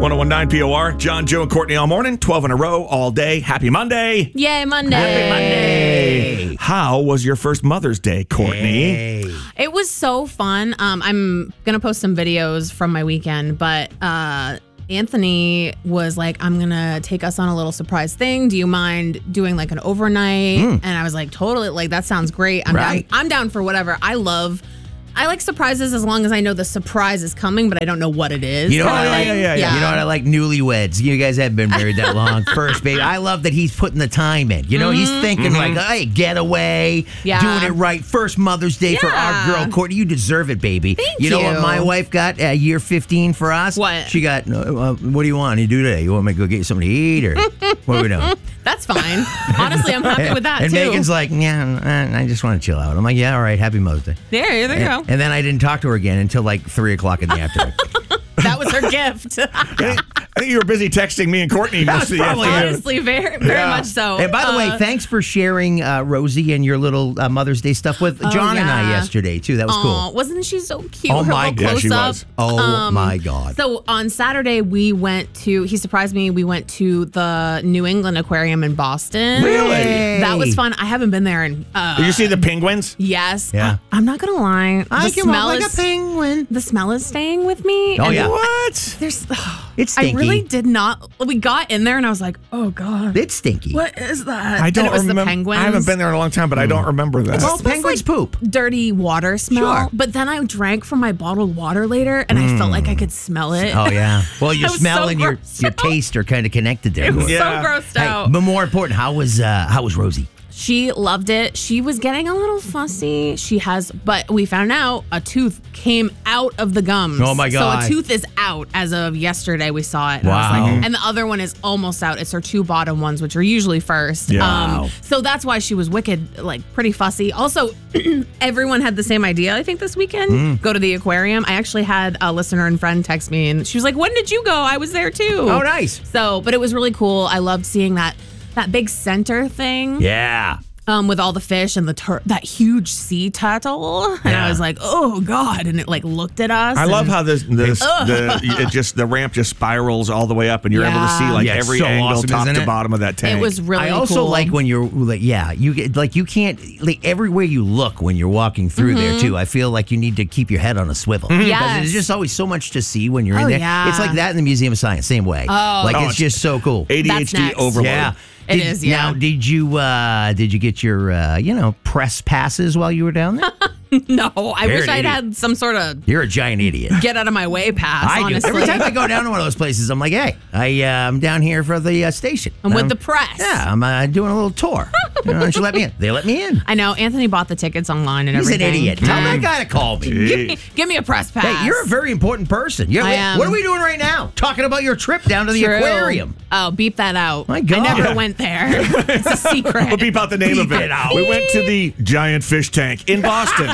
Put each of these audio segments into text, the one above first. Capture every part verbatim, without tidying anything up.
one oh one nine P O R, John, Joe, and Courtney all morning, twelve in a row, all day. Happy Monday. Yay, Monday. Happy Monday. How was your first Mother's Day, Courtney? Hey. It was so fun. Um, I'm going to post some videos from my weekend, but uh, Anthony was like, I'm going to take us on a little surprise thing. Do you mind doing like an overnight? Mm. And I was like, totally. Like, that sounds great. I'm Right. down. I'm down for whatever. I love I like surprises as long as I know the surprise is coming, but I don't know what it is. You know what Oh, I yeah, like? yeah, yeah, yeah. You know what I like? Newlyweds. You guys haven't been married that long. First, baby. I love that he's putting the time in. You know, he's thinking like, hey, getaway, Yeah. doing it right. First Mother's Day for our Yeah. girl, Courtney. You deserve it, baby. Thank you know what you. my wife got at year fifteen for us? What? She got, uh, uh, what do you want to do today? You want me to go get you something to eat or what are we doing? That's fine. Honestly, I'm happy with that, and too. Megan's like, yeah, uh, I just want to chill out. I'm like, yeah, all right, happy Mother's Day. there, there you And, go. and then I didn't talk to her again until like three o'clock in the afternoon. That was her gift. I think, I think you were busy texting me and Courtney most of the probably afternoon. Honestly, very, very Yeah. much so. And by the way, Uh, thanks for sharing uh, Rosie and your little uh, Mother's Day stuff with John and I yeah. yesterday, too. That was Aw, cool. wasn't she so cute? Oh Her my little God. Yeah, she close-up. was. Oh, Um, my God. So on Saturday, we went to, he surprised me, we went to the New England Aquarium in Boston. Really? That was fun. I haven't been there in, uh, Did you see the penguins? yes. Yeah. I, am not going to lie. I the can smell walk like is, a penguin. the smell is staying with me. Oh, and yeah. What? There's, It's I stinky. really did not, we got in there and I was like, oh God. It's stinky. What is that? I don't and it was remember. the penguins. I haven't been there in a long time, but I don't remember that. Well, smells penguins like poop. dirty water smell. Sure. But then I drank from my bottled water later and I felt like I could smell it. Oh, yeah. Well, your I was smell so and your, grossed your out. taste are kind of connected there. It was Courtney. Yeah. so grossed Hey, out. but more important, how was uh, how was Rosie? She loved it. She was getting a little fussy. She has, but we found out a tooth came out of the gums. Oh, my God. So a tooth is out as of yesterday. We saw it. And I was Wow. like, and the other one is almost out. It's her two bottom ones, which are usually first. Yeah. Wow. So that's why she was wicked, like pretty fussy. Also, everyone had the same idea, I think, this weekend. Mm. Go to the aquarium. I actually had a listener and friend text me and she was like, when did you go? I was there too. Oh, nice. So, but it was really cool. I loved seeing that that big center thing. Yeah. Um, with all the fish and the tur- that huge sea turtle, and Yeah. I was like, "Oh God!" And it like looked at us. I and love how this, this the it just the ramp just spirals all the way up, and you're able to see Yeah. like Yeah, it's every so angle, awesome, top isn't to it? bottom of that tank. it was really. I also cool. like when you're like, yeah, you get like you can't like everywhere you look when you're walking through there too. I feel like you need to keep your head on a swivel because Yes. there's just always so much to see when you're in Oh, there. yeah. It's like that in the Museum of Science, same way. Oh. like Oh, it's it's just so cool. A D H That's D next. overload. Yeah. It Did- is, yeah. Now, did you uh, did you get your uh, you know press passes while you were down there? no. I You're wish an I'd idiot. had some sort of You're a giant idiot. get out of my way pass. I do. honestly, Every time I go down to one of those places, I'm like, hey, I, uh, I'm down here for the uh, station. I'm with Um, the press. Yeah, I'm uh, doing a little tour. You know, why don't you let me in? They let me in. I know Anthony bought the tickets online and He's an everything. idiot. Tell that guy to call me. Give me, give me a press pass. Hey, you're a very important person. Yeah, I what, am. what are we doing right now? Talking about your trip down to the True. aquarium. Oh, beep that out. My God. I never went there. It's a secret. We'll beep out the name Beep of it. it out. We went to the giant fish tank in Boston.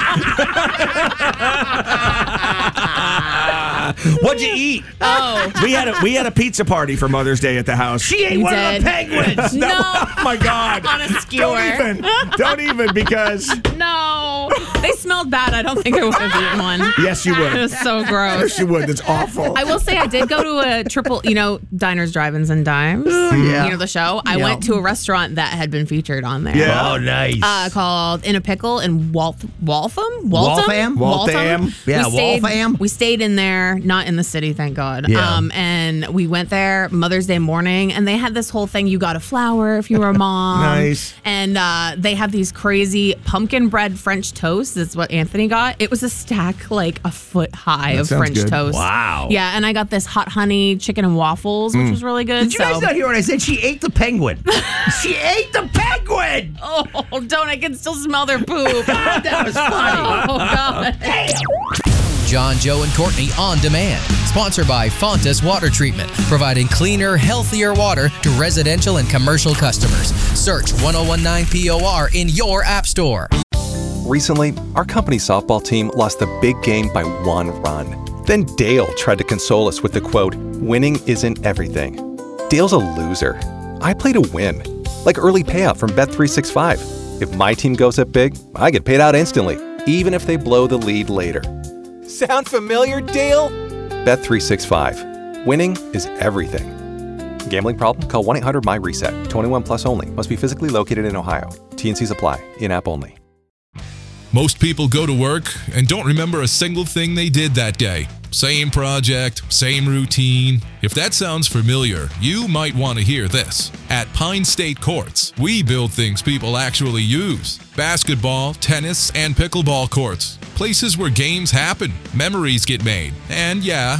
What'd you eat? Oh. We had a we had a pizza party for Mother's Day at the house. She ate You one did. of the penguins. No. Oh my God! On a skewer. Don't even. Don't even because No. They smelled bad. I don't think I would have eaten one. yes, you It would. was so gross. Yes, you would. That's awful. I will say I did go to a triple, you know, Diners, Drive-Ins, and Dimes. yeah. You know the show? I Yeah. went to a restaurant that had been featured on there. Yeah. Oh, nice. Uh, called In a Pickle in Walth- Waltham? Waltham? Waltham. Yeah, we stayed, Waltham. We stayed in there, not in the city, thank God. Yeah. Um, and we went there Mother's Day morning, and they had this whole thing. You got a flower if you were a mom. Nice. And uh, they have these crazy pumpkin bread French toast. That's what Anthony got. It was a stack like a foot high That of sounds French good. toast. Wow. Yeah, and I got this hot honey chicken and waffles, which was really good. Did you so. guys not hear what I said? She ate the penguin. She ate the penguin. Oh, don't! I can still smell their poop. That was funny. Oh God! John, Joe, and Courtney On Demand. Sponsored by Fontas Water Treatment, providing cleaner, healthier water to residential and commercial customers. Search ten nineteen P O R in your app store. Recently, our company softball team lost the big game by one run. Then Dale tried to console us with the quote, "Winning isn't everything." Dale's a loser. I play to win. Like early payout from Bet three sixty-five. If my team goes up big, I get paid out instantly, even if they blow the lead later. Sound familiar, Dale? Bet three sixty-five. Winning is everything. Gambling problem? Call one eight hundred my reset. twenty-one plus only. Must be physically located in Ohio. T and C's apply. In-app only. Most people go to work and don't remember a single thing they did that day. Same project, same routine. If that sounds familiar, you might want to hear this. At Pine State Courts, we build things people actually use. Basketball, tennis, and pickleball courts. Places where games happen, memories get made, and yeah,